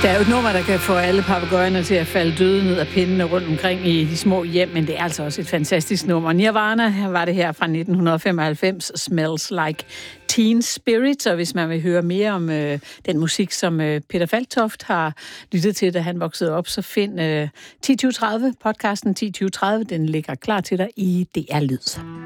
Der er jo et nummer, der kan få alle papegøjerne til at falde døde ned af pindene rundt omkring i de små hjem, men det er altså også et fantastisk nummer. Nirvana var det her fra 1995, Smells Like Teen Spirit, og hvis man vil høre mere om den musik, som Peter Falktoft har lyttet til, da han voksede op, så find 10-20-30, podcasten 10-20-30, den ligger klar til dig i DR Lyd.